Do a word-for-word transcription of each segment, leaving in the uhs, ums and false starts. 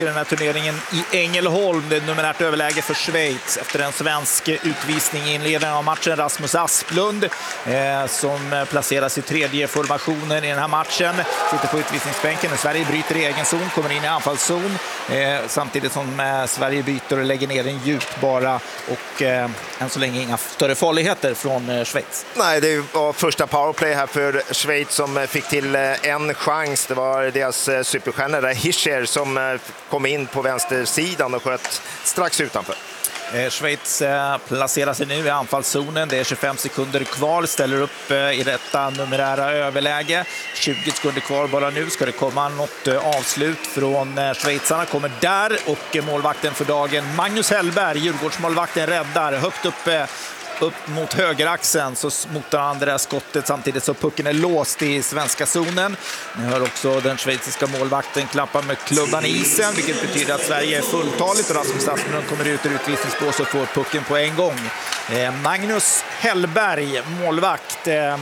I den här turneringen i Ängelholm, det är numerärt överläge för Schweiz efter en svensk utvisning i inledningen av matchen. Rasmus Asplund eh, som placeras i tredje formationen i den här matchen, sitter på utvisningsbänken. Sverige bryter i egen zon, kommer in i anfallszon eh, samtidigt som eh, Sverige byter och lägger ner en djupt bara, och eh, än så länge inga större farligheter från eh, Schweiz. Nej, det var första powerplay här för Schweiz som fick till eh, en chans. Det var deras eh, superstjärna där, Hischer, som eh, kom in på vänstersidan och sköt strax utanför. Eh, Schweiz eh, placerar sig nu i anfallszonen. Det är tjugofem sekunder kvar, ställer upp eh, i detta numerära överläge. tjugo sekunder kvar bara nu. Ska det komma något eh, avslut från eh, schweizarna? Kommer där, och eh, målvakten för dagen, Magnus Hellberg, Djurgårdsmålvakten, räddar högt upp eh, upp mot högeraxeln, så motar han det där skottet samtidigt så pucken är låst i svenska zonen. Ni hör också den schweiziska målvakten klappa med klubban i isen, vilket betyder att Sverige är fulltaligt och Rasmus Asplund kommer ut ur utvisningsbås och får pucken på en gång. Eh, Magnus Hellberg, målvakt eh,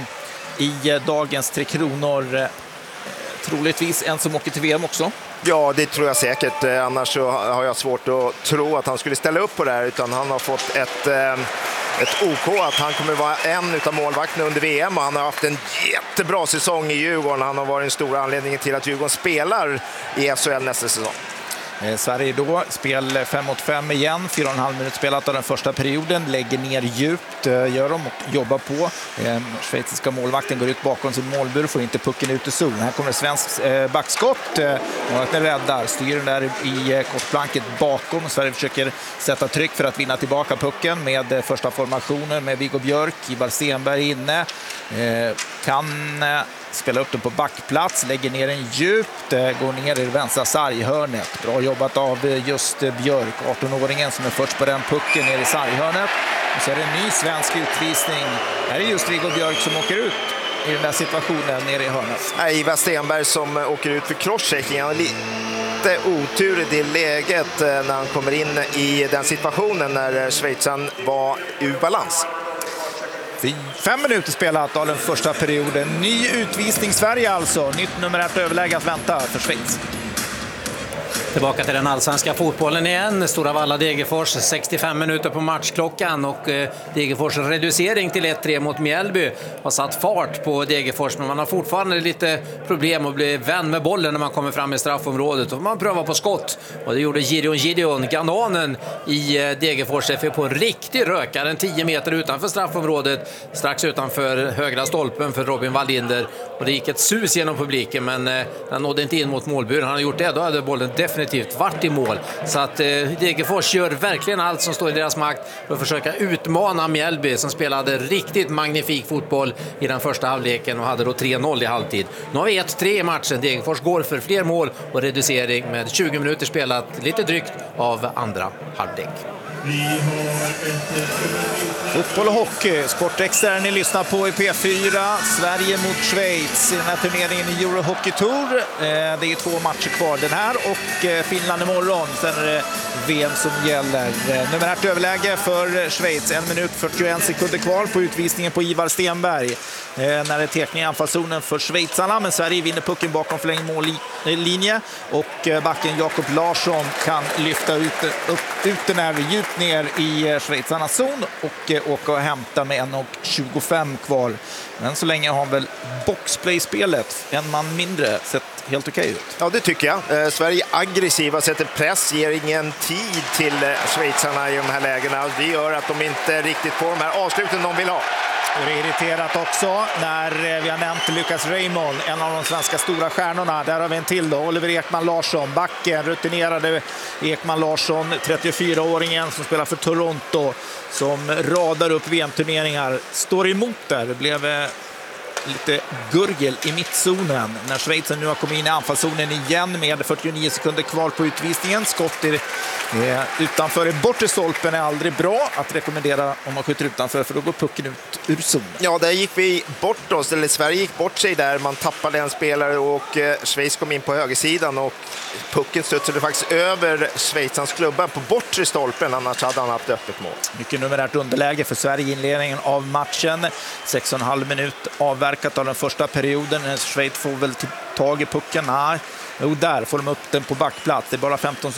i dagens Tre Kronor. Eh, troligtvis en som åker till V M också. Ja, det tror jag säkert. Annars så har jag svårt att tro att han skulle ställa upp på det här, utan han har fått ett, ett OK att han kommer vara en av målvakterna under V M, och han har haft en jättebra säsong i Djurgården. Han har varit en stor anledning till att Djurgården spelar i S H L nästa säsong. Eh, Sverige då, spel fem mot fem igen, fyra och en halv minut spelat av den första perioden, lägger ner djupt, eh, gör de och jobbar på. Eh, schweiziska målvakten går ut bakom sin målbur, får inte pucken ut i zon. Här kommer svensk eh, backskott, eh, målvakten räddar, styr den där i eh, kortplanket bakom. Sverige försöker sätta tryck för att vinna tillbaka pucken med eh, första formationen med Viggo Björk, Ivar Stenberg inne. Eh, kan eh, spela upp den på backplats, lägger ner en djupt, går ner i det vänstra sarghörnet. Bra jobbat av just Björk, arton-åringen som är först på den pucken ner i sarghörnet. Och så är det en ny svensk utvisning. Här är just Viggo Björk som åker ut i den där situationen nere i hörnet. Nej, Ivar Stenberg som åker ut för crosschecking. Han har lite otur i det läget när han kommer in i den situationen när Schweizan var ur balans. Fem minuter spelat av den första perioden. Ny utvisning Sverige alltså. Nytt numerärt överläge att vänta för Schweiz. Tillbaka till den allsvenska fotbollen igen. Stora Valla Degerfors, sextiofem minuter på matchklockan, och eh, Degerfors reducering till ett tre mot Mjällby har satt fart på Degerfors, men man har fortfarande lite problem att bli vän med bollen när man kommer fram i straffområdet, och man prövar på skott, och det gjorde Gideon Gideon, Gananen i eh, Degerfors F F på en riktig rökare, en tio meter utanför straffområdet, strax utanför högra stolpen för Robin Wallinder, och det gick ett sus genom publiken, men eh, den nådde inte in mot målburen. Han har gjort det, då hade bollen definitivt vart i mål. Så att eh, Degerfors gör verkligen allt som står i deras makt för att försöka utmana Mjällby, som spelade riktigt magnifik fotboll i den första halvleken och hade då tre noll i halvtid. Nu har vi ett tre i matchen. Degerfors går för fler mål och reducering med tjugo minuter spelat, lite drygt av andra halvlek. Fotboll och hockey, Sportextra ni lyssnar på i P fyra. Sverige mot Schweiz i den här turneringen i Euro Hockey Tour. Det är två matcher kvar, den här och Finland imorgon. Sen är det V M som gäller. Numerärt överläge för Schweiz, en minut fyrtioen sekunder kvar på utvisningen på Ivar Stenberg. När det är tekning i anfallszonen för schweizarna, men Sverige vinner pucken bakom förlängd mållinje, och backen Jakob Larsson kan lyfta ut, upp, ut den här djupt ner i schweizarnas zon och åka och hämta med en tjugofem kvar. Men så länge har han väl boxplay-spelet, en man mindre, sett helt okej ut. Ja, det tycker jag. Eh, Sverige aggressiva, sätter press, ger ingen tid till eh, schweizarna i de här lägena. Det gör att de inte riktigt får de här avsluten de vill ha. Det är irriterat också när vi har nämnt Lucas Raymond, en av de svenska stora stjärnorna. Där har vi en till då, Oliver Ekman Larsson, backen, rutinerade Ekman Larsson, trettiofyraåringen som spelar för Toronto, som radar upp V M-turneringar, står emot där. Det blev lite gurgel i mittzonen när Schweiz nu har kommit in i anfallszonen igen med fyrtionio sekunder kvar på utvisningen. Skott i, eh, utanför i bortre stolpen är aldrig bra att rekommendera om man skjuter utanför, för då går pucken ut ur zonen. Ja, där gick vi bort oss, eller Sverige gick bort sig där. Man tappade en spelare och eh, Schweiz kom in på högersidan, och pucken studsade faktiskt över Schweizans klubba på bortre stolpen, annars hade han haft öppet mål. Mycket numerärt underläge för Sverige i inledningen av matchen. sex och en halv minut avverkat påverkat av den första perioden. Schweiz får väl tag i pucken. Nej. Jo, där får de upp den på backplats. Det är bara femton